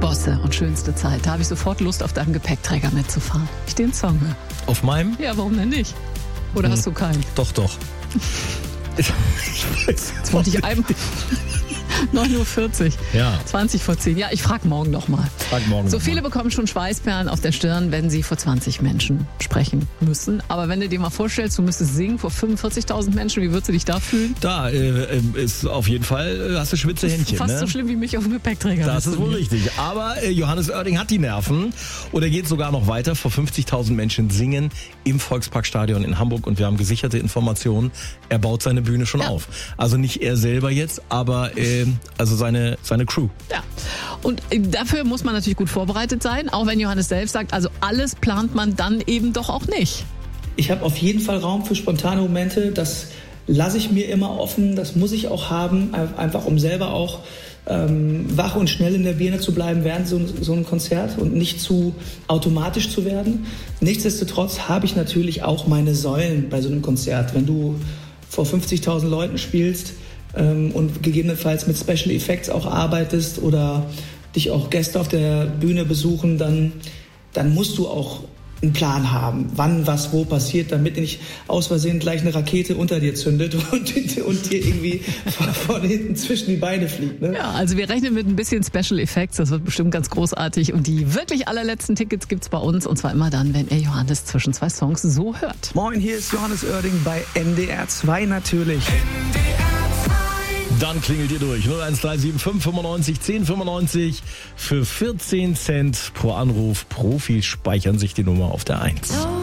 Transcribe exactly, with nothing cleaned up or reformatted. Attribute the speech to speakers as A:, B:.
A: Bosse und schönste Zeit. Da habe ich sofort Lust, auf deinem Gepäckträger mitzufahren. Ich den Song höre.
B: Auf meinem?
A: Ja, warum denn nicht? Oder hm. hast du keinen?
B: Doch, doch.
A: Jetzt wollte ich einmal... neun Uhr vierzig,
B: ja.
A: zwanzig vor zehn. Ja, ich frage morgen nochmal.
B: Frag morgen
A: so
B: noch
A: viele
B: mal.
A: bekommen schon Schweißperlen auf der Stirn, wenn sie vor zwanzig Menschen sprechen müssen. Aber wenn du dir mal vorstellst, du müsstest singen vor fünfundvierzigtausend Menschen, wie würdest du dich da fühlen?
B: Da äh, ist auf jeden Fall, äh, hast du schwitze Händchen.
A: Fast
B: ne?
A: so schlimm wie mich auf dem Gepäckträger.
B: Das ist wohl richtig. Aber äh, Johannes Oerding hat die Nerven. Und er geht sogar noch weiter. Vor fünfzigtausend Menschen singen im Volksparkstadion in Hamburg. Und wir haben gesicherte Informationen. Er baut seine Bühne schon ja. auf. Also nicht er selber jetzt, aber äh, also seine, seine Crew.
A: Ja. Und dafür muss man natürlich gut vorbereitet sein. Auch wenn Johannes selbst sagt, also alles plant man dann eben doch auch nicht.
C: Ich habe auf jeden Fall Raum für spontane Momente. Das lasse ich mir immer offen. Das muss ich auch haben. Einfach um selber auch ähm, wach und schnell in der Birne zu bleiben während so, so einem Konzert und nicht zu automatisch zu werden. Nichtsdestotrotz habe ich natürlich auch meine Säulen bei so einem Konzert. Wenn du vor fünfzigtausend Leuten spielst ähm, und gegebenenfalls mit Special Effects auch arbeitest oder dich auch Gäste auf der Bühne besuchen, dann, dann musst du auch einen Plan haben, wann was wo passiert, damit nicht aus Versehen gleich eine Rakete unter dir zündet und, und dir irgendwie von hinten zwischen die Beine fliegt. Ne?
A: Ja, also wir rechnen mit ein bisschen Special Effects, das wird bestimmt ganz großartig und die wirklich allerletzten Tickets gibt's bei uns und zwar immer dann, wenn ihr Johannes zwischen zwei Songs so hört.
C: Moin, hier ist Johannes Oerding bei N D R zwei natürlich.
B: Dann klingelt ihr durch. null eins drei sieben fünf fünfundneunzig zehn fünfundneunzig für vierzehn Cent pro Anruf. Profis speichern sich die Nummer auf der eins.